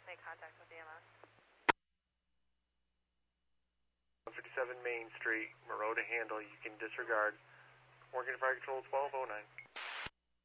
make contact with EMS. 157 Main Street, Maroda Handle, you can disregard. Oregon Fire Control 1209.